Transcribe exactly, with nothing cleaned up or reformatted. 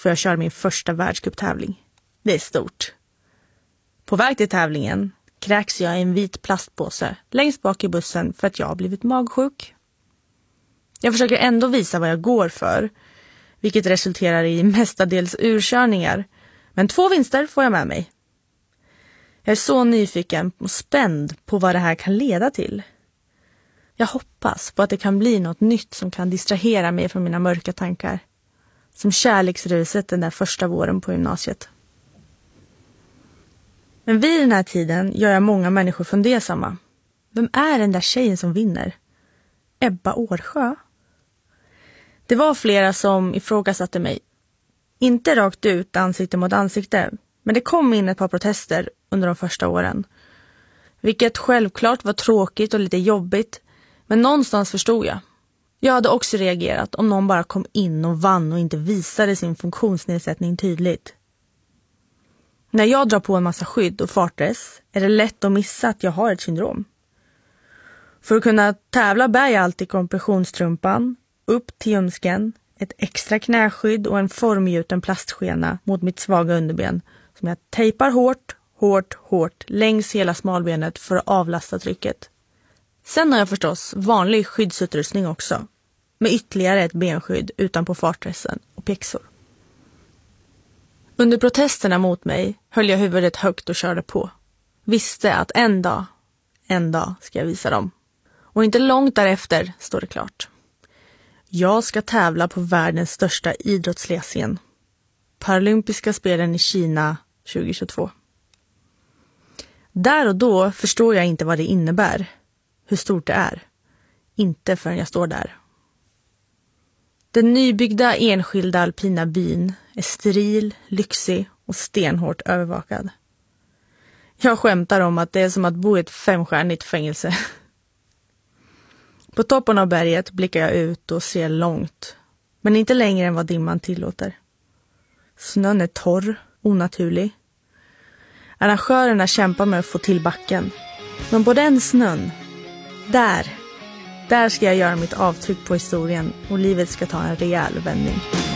får jag köra min första världscuptävling. Det är stort. På väg till tävlingen kräks jag i en vit plastpåse längst bak i bussen för att jag har blivit magsjuk. Jag försöker ändå visa vad jag går för, vilket resulterar i mestadels urkörningar. Men två vinster får jag med mig. Jag är så nyfiken och spänd på vad det här kan leda till. Jag hoppas på att det kan bli något nytt som kan distrahera mig från mina mörka tankar. Som kärleksruset den där första våren på gymnasiet. Men vid den här tiden gör jag många människor fundersamma. Vem är den där tjejen som vinner? Ebba Årsjö? Det var flera som ifrågasatte mig. Inte rakt ut ansikte mot ansikte, men det kom in ett par protester under de första åren. Vilket självklart var tråkigt och lite jobbigt, men någonstans förstod jag. Jag hade också reagerat om någon bara kom in och vann och inte visade sin funktionsnedsättning tydligt. När jag drar på en massa skydd och fartdress är det lätt att missa att jag har ett syndrom. För att kunna tävla bär jag alltid kompressionstrumpan, upp till ljumsken, ett extra knäskydd och en formgjuten plastskena mot mitt svaga underben som jag tejpar hårt, hårt, hårt längs hela smalbenet för att avlasta trycket. Sen har jag förstås vanlig skyddsutrustning också, med ytterligare ett benskydd utanpå fartdressen och pjäxor. Under protesterna mot mig höll jag huvudet högt och körde på. Visste att en dag, en dag ska jag visa dem. Och inte långt därefter står det klart. Jag ska tävla på världens största idrottsliga scen. Paralympiska spelen i Kina tjugohundratjugotvå. Där och då förstår jag inte vad det innebär. Hur stort det är. Inte förrän jag står där. Den nybyggda enskilda alpina byn är steril, lyxig och stenhårt övervakad. Jag skämtar om att det är som att bo i ett femstjärnigt fängelse. På toppen av berget blickar jag ut och ser långt, men inte längre än vad dimman tillåter. Snön är torr, onaturlig. Arrangörerna kämpar med att få till backen. Men på den snön, där, där ska jag göra mitt avtryck på historien och livet ska ta en rejäl vändning.